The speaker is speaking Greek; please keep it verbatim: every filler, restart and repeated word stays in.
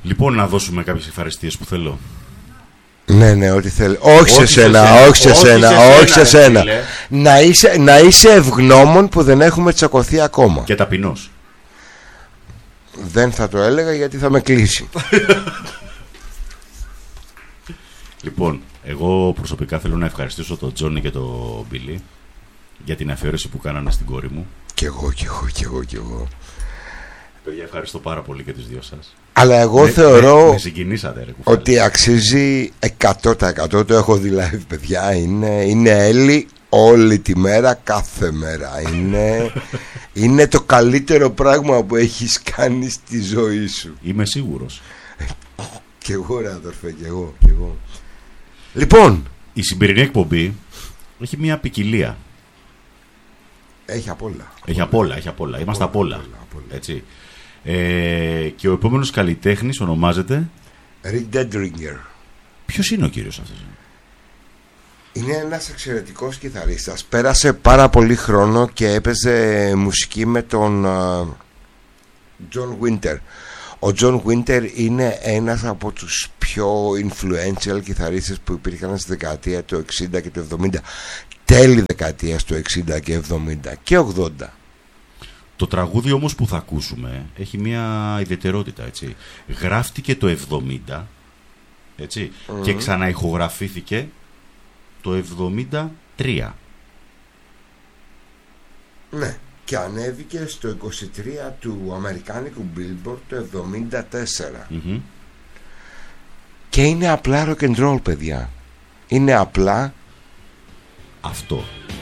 Λοιπόν, να δώσουμε κάποιες ευχαριστίες που θέλω. Ναι, ναι, ό,τι θέλει. Όχι σε σένα, όχι σε σένα, όχι σε σένα. Να είσαι, να είσαι ευγνώμων που δεν έχουμε τσακωθεί ακόμα. Και ταπεινός. Δεν θα το έλεγα γιατί θα με κλείσει. Λοιπόν, εγώ προσωπικά θέλω να ευχαριστήσω τον Τζόνι και τον Μπίλι για την αφιέρωση που κάνανε στην κόρη μου. Κι εγώ, κι εγώ, κι εγώ, κι εγώ. Παιδιά, ευχαριστώ πάρα πολύ και τις δύο σας. Αλλά εγώ με, θεωρώ με, με συγκινήσατε, ρε, ότι αξίζει εκατό τοις εκατό. Το έχω δηλαδή, παιδιά. Είναι, είναι Έλλη όλη τη μέρα, κάθε μέρα. Είναι, είναι το καλύτερο πράγμα που έχεις κάνει στη ζωή σου. Είμαι σίγουρος. Κι εγώ, ρε αδερφέ, κι εγώ, κι εγώ. Λοιπόν, η σημερινή εκπομπή έχει μια ποικιλία. Έχει απ' όλα. Έχει απ' όλα, έχει απ' όλα. Είμαστε απ' όλα. Έτσι. Ε, και ο επόμενος καλλιτέχνης ονομάζεται Rick Dedringer. Ποιος είναι ο κύριος αυτός? Είναι ένας εξαιρετικός κιθαρίστας. Πέρασε πάρα πολύ χρόνο και έπαιζε μουσική με τον uh, John Winter. Ο John Winter είναι ένας από τους πιο influential κιθαρίστες που υπήρχαν στη δεκαετία του εξήντα και του εβδομήντα. Τέλη δεκαετίας του εξήντα και εβδομήντα και ογδόντα. Το τραγούδι όμως που θα ακούσουμε έχει μια ιδιαιτερότητα, έτσι. Γράφτηκε το εβδομήντα, έτσι, mm-hmm. και ξαναηχογραφήθηκε το εβδομήντα τρία. Ναι, και ανέβηκε στο είκοσι τρία του αμερικάνικου Billboard το εβδομήντα τέσσερα. Mm-hmm. Και είναι απλά rock and roll, παιδιά. Είναι απλά αυτό.